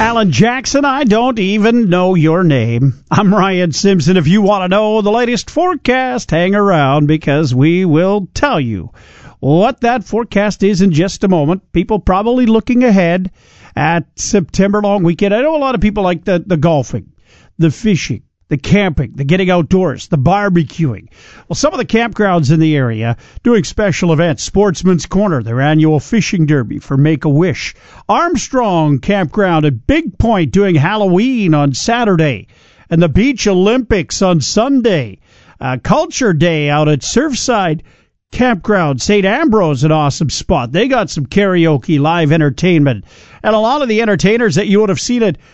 Alan Jackson, I don't even know your name. I'm Ryan Simpson. If you want to know the latest forecast, hang around because we will tell you what that forecast is in just a moment. People probably looking ahead at September long weekend. I know a lot of people like the golfing, the fishing, the camping, the getting outdoors, the barbecuing. Well, some of the campgrounds in the area doing special events. Sportsman's Corner, their annual fishing derby for Make-A-Wish. Armstrong Campground at Big Point doing Halloween on Saturday. And the Beach Olympics on Sunday. Culture Day out at Surfside Campground. St. Ambrose, an awesome spot. They got some karaoke, live entertainment. And a lot of the entertainers that you would have seen at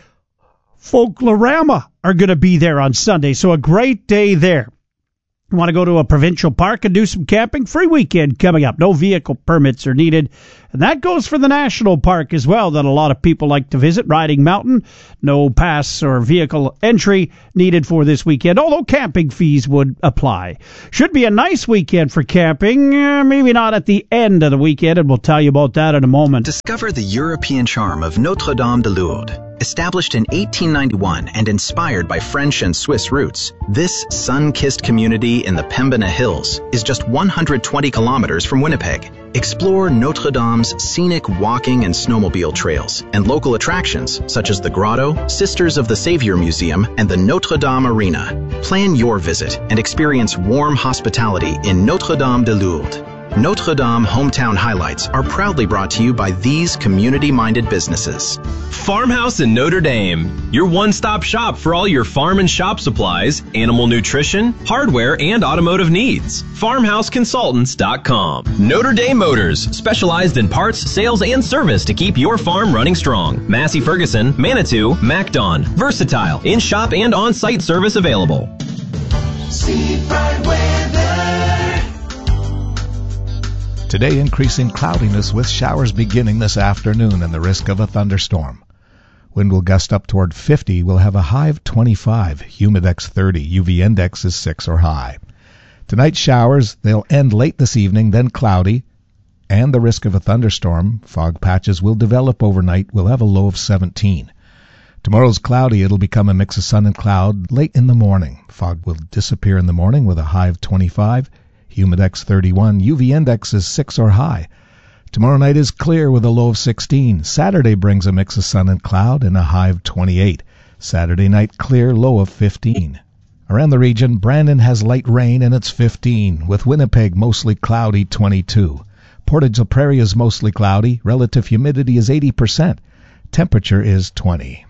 Folklorama are going to be there on Sunday, so a great day there. You want to go to a provincial park and do some camping? Free weekend coming up. No vehicle permits are needed. And that goes for the national park as well that a lot of people like to visit. Riding Mountain, no pass or vehicle entry needed for this weekend, although camping fees would apply. Should be a nice weekend for camping, maybe not at the end of the weekend, and we'll tell you about that in a moment. Discover the European charm of Notre Dame de Lourdes. Established in 1891 and inspired by French and Swiss roots, this sun-kissed community in the Pembina Hills is just 120 kilometers from Winnipeg. Explore Notre Dame's scenic walking and snowmobile trails and local attractions such as the Grotto, Sisters of the Savior Museum, and the Notre Dame Arena. Plan your visit and experience warm hospitality in Notre Dame de Lourdes. Notre Dame Hometown Highlights are proudly brought to you by these community-minded businesses. Farmhouse in Notre Dame, your one-stop shop for all your farm and shop supplies, animal nutrition, hardware, and automotive needs. FarmhouseConsultants.com. Notre Dame Motors, specialized in parts, sales, and service to keep your farm running strong. Massey Ferguson, Manitou, MacDon, Versatile, in-shop and on-site service available. See bright weather. Today, increasing cloudiness with showers beginning this afternoon and the risk of a thunderstorm. Wind will gust up toward 50. We'll have a high of 25. Humidex 30. UV index is 6 or high. Tonight, showers. They'll end late this evening, then cloudy. And the risk of a thunderstorm. Fog patches will develop overnight. We'll have a low of 17. Tomorrow's cloudy. It'll become a mix of sun and cloud late in the morning. Fog will disappear in the morning with a high of 25. Humidex 31. UV index is 6 or high. Tomorrow night is clear with a low of 16. Saturday brings a mix of sun and cloud and a high of 28. Saturday night clear, low of 15. Around the region, Brandon has light rain and it's 15, with Winnipeg mostly cloudy, 22. Portage la Prairie is mostly cloudy. Relative humidity is 80%. Temperature is 20.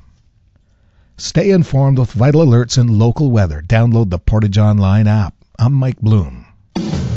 Stay informed with vital alerts and local weather. Download the Portage Online app. I'm Mike Bloom.